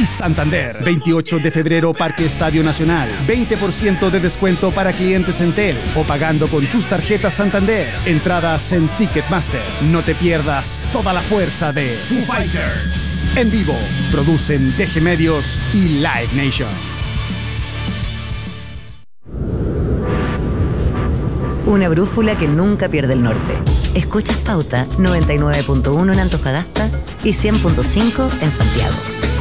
y Santander. 28 de febrero, Parque Estadio Nacional. 20% de descuento para clientes Entel o pagando con tus tarjetas Santander. Entradas en Ticketmaster. No te pierdas toda la fuerza de Foo Fighters. En vivo, producen DG Medios y Live Nation. Una brújula que nunca pierde el norte. Escuchas Pauta 99.1 en Antofagasta y 100.5 en Santiago.